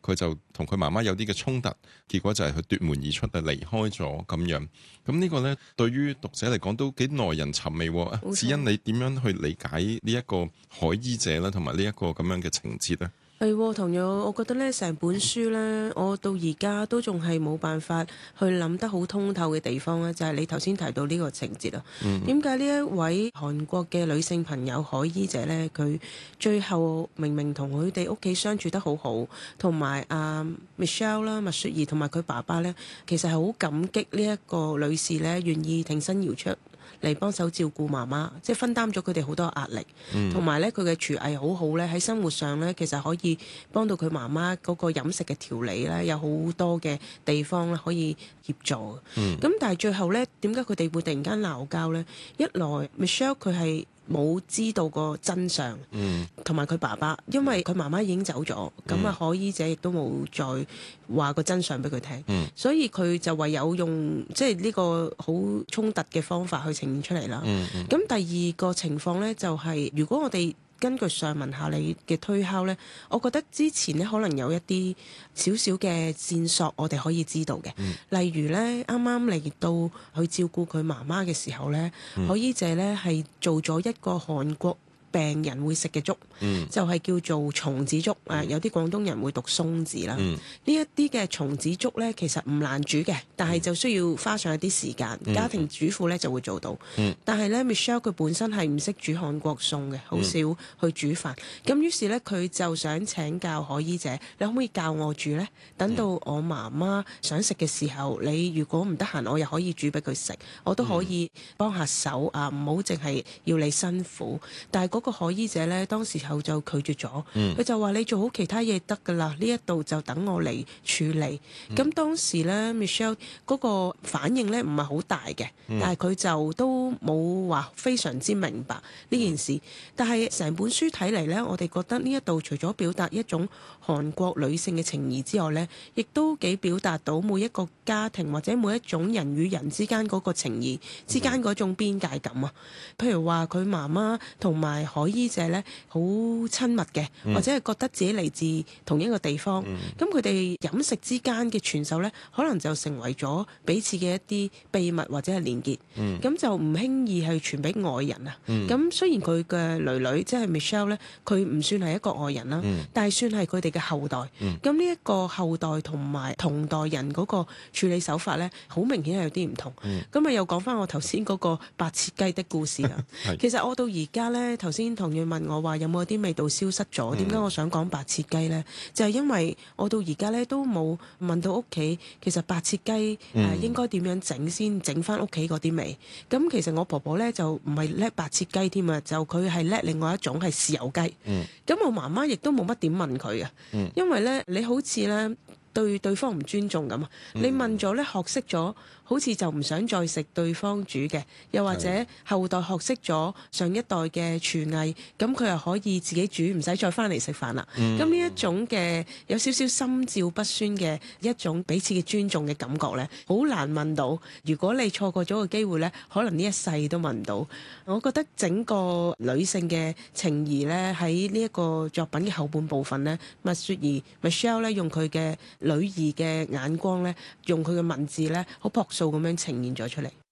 佢就同佢媽媽有啲嘅衝突，結果就係佢奪門而出，離開咗咁樣。咁呢個呢，對於讀者嚟講都幾耐人尋味喎。子欣，你點樣去理解呢一個海醫者啦，同埋呢一個咁樣嘅情節呢？ 係，同樣我覺得咧，成本書咧，我到而家都仲係冇辦法去諗得好通透嘅地方咧，就係你頭先提到呢個情節啊。點解呢一位韓國嘅女性朋友海醫者咧，佢最後明明同佢哋屋企相處得好好，同埋Michelle 啦，麥雪兒同埋佢爸爸咧，其實係好感激呢一個女士咧，願意挺身而出嚟幫手照顧媽媽，即係分擔咗佢哋好多壓力，同埋咧佢嘅廚藝好好咧，喺生活上咧其實可以幫到佢媽媽嗰個飲食嘅調理咧，有好多嘅地方咧可以協助。咁但係最後咧，點解佢哋會突然間鬧交咧？一來 Michelle 佢係冇知道個真相，同埋佢爸爸，因為佢媽媽已經走咗，咁海醫者亦都冇再話個真相俾佢聽，所以佢就唯有用即係呢個好衝突嘅方法去呈現出嚟啦。咁第二個情況呢，就係如果我哋根據上文下理嘅推敲呢，我覺得之前呢可能有一啲少少嘅線索，我哋可以知道嘅。例如呢，啱啱嚟到去照顧佢媽媽嘅時候呢，海醫者呢係做咗一個韓國病人會食嘅粥，就係叫做松子粥。有啲廣東人會讀松子啦。呢一啲嘅松子粥呢，其實唔難煮嘅，但係就需要花上一啲時間。家庭主婦呢就會做到。但係呢 Michelle 佢本身係唔識煮韓國餸嘅，好少去煮飯。咁於是呢，佢就想請教海醫者，你可唔可以教我煮呢？等到我媽媽想食嘅時候，你如果唔得閒，我又可以煮俾佢食，我都可以幫下手啊，唔好淨係要你辛苦。但係嗰個海醫者咧，當時候就拒絕咗，佢就話你做好其他嘢得㗎啦，呢一度就等我嚟處理。咁當時咧 Michelle 嗰個反應咧唔係好大嘅，但係佢就都冇話非常之明白呢件事。但係成本書睇嚟咧，我哋覺得呢一度除咗表達一種韓國女性嘅情誼之外咧，亦都幾表達到每一個家庭或者每一種人與人之間嗰個情誼之間嗰種邊界感啊。譬如話佢媽媽同埋海醫者咧好親密嘅，或者係覺得自己嚟自同一個地方，咁佢哋飲食之間嘅傳授咧，可能就成為咗彼此嘅一啲秘密或者係連結，咁就唔輕易去傳俾外人啊。咁雖然佢嘅女女即係 Michelle 咧，佢唔算係一個外人啦，但係算係佢哋嘅後代。咁呢一個後代同埋同代人嗰個處理手法咧，好明顯係有啲唔同。咁又講翻我頭先嗰個白切雞的故事啦。其實我到而家咧，頭先唐睿問我話有冇啲味道消失咗？點解我想講白切雞呢？就係因為我到而家咧都冇問到屋企，其實白切雞應該點樣整先整翻屋企嗰啲味。咁其實我婆婆咧就唔係叻白切雞添啊，就佢係叻另外一種係豉油雞。咁我媽媽亦都冇乜點問佢啊，因為咧你好似咧對對方唔尊重咁啊！你問咗咧學識咗，好似就唔想再食對方煮嘅，又或者後代學識咗上一代嘅廚藝，咁佢又可以自己煮，唔使再翻嚟食飯啦。咁呢一種嘅有少少心照不宣嘅一種彼此嘅尊重嘅感覺咧，好難問到。如果你錯過咗個機會咧，可能呢一世都問唔到。我覺得整個女性嘅情誼咧，喺呢一個作品嘅後半部分咧，麥雪兒 Michelle 咧用佢嘅女兒嘅眼光咧，用佢嘅文字咧，好樸素咁樣呈現咗出嚟。